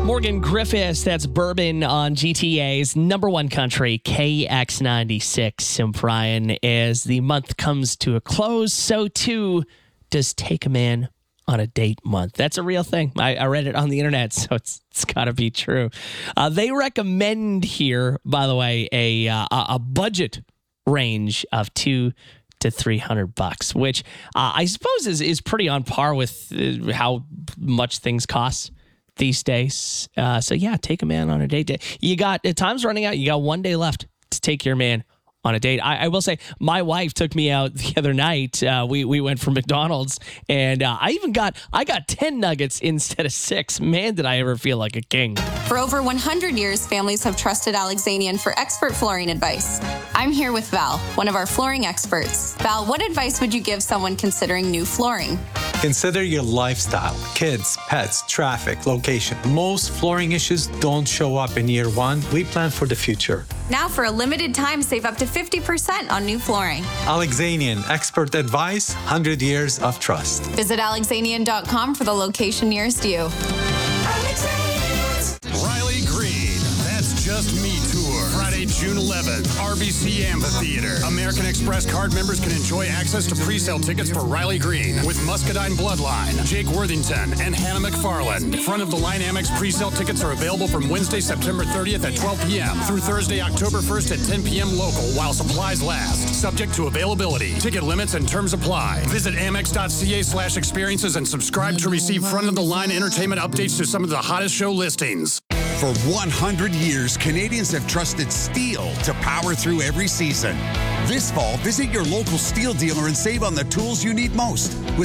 Morgan Griffiths, that's Bourbon on GTA's number one country, KX96. And Brian, as the month comes to a close, so too does Take a Man on a Date month. That's a real thing. I read it on the internet, so it's got to be true. They recommend here, by the way, a budget range of $200 to $300, which I suppose is pretty on par with how much things cost these days. So yeah, take a man on a date. You got time's running out. You got 1 day left to take your man on a date. I will say my wife took me out the other night. We went for McDonald's and I got 10 nuggets instead of 6. Man, did I ever feel like a king. For over 100 years, families have trusted Alexanian for expert flooring advice. I'm here with Val, one of our flooring experts. Val, what advice would you give someone considering new flooring? Consider your lifestyle, kids, pets, traffic, location. Most flooring issues don't show up in year one. We plan for the future. Now for a limited time, save up to 50% on new flooring. Alexanian, expert advice, 100 years of trust. Visit alexanian.com for the location nearest you. Riley Green, That's Just Me Tour, Friday, June 11th, RBC Amphitheater. American Express card members can enjoy access to pre-sale tickets for Riley Green with Muscadine Bloodline, Jake Worthington, and Hannah McFarland. Front-of-the-line Amex pre-sale tickets are available from Wednesday, September 30th at 12 p.m. through Thursday, October 1st at 10 p.m. local while supplies last. Subject to availability. Ticket limits and terms apply. Visit amex.ca/experiences and subscribe to receive front-of-the-line entertainment updates to some of the hottest show listings. For 100 years, Canadians have trusted steel to power through every season. This fall, visit your local steel dealer and save on the tools you need most with